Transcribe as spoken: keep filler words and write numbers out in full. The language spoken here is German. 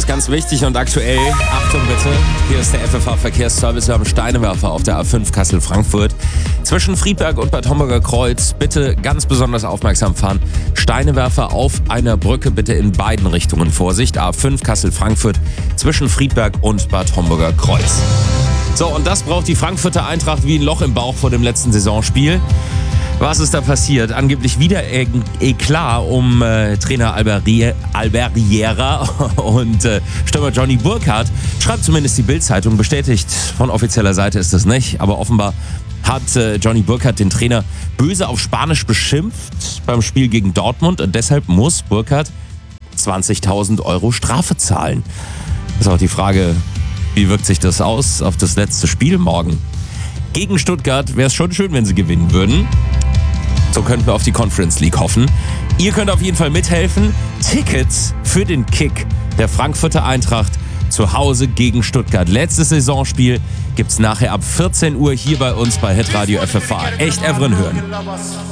ganz wichtig und aktuell. Achtung bitte, hier ist der F F H-Verkehrsservice. Wir haben Steinewerfer auf der A fünf Kassel-Frankfurt. Zwischen Friedberg und Bad Homburger Kreuz bitte ganz besonders aufmerksam fahren. Steinewerfer auf einer Brücke bitte in beiden Richtungen. Vorsicht, A fünf Kassel-Frankfurt zwischen Friedberg und Bad Homburger Kreuz. So, und das braucht die Frankfurter Eintracht wie ein Loch im Bauch vor dem letzten Saisonspiel. Was ist da passiert? Angeblich wieder ein Eklat um äh, Trainer Alberi- Alberiera und äh, Stürmer Johnny Burkhardt. Schreibt zumindest die Bild-Zeitung. Bestätigt von offizieller Seite ist das nicht. Aber offenbar hat äh, Johnny Burkhardt den Trainer böse auf Spanisch beschimpft beim Spiel gegen Dortmund. Und deshalb muss Burkhardt zwanzigtausend Euro Strafe zahlen. Das ist auch die Frage, wie wirkt sich das aus auf das letzte Spiel morgen? Gegen Stuttgart wäre es schon schön, wenn sie gewinnen würden. So könnten wir auf die Conference League hoffen. Ihr könnt auf jeden Fall mithelfen. Tickets für den Kick der Frankfurter Eintracht zu Hause gegen Stuttgart. Letztes Saisonspiel gibt's nachher ab vierzehn Uhr hier bei uns bei Hitradio F F H. Echt Evren hören.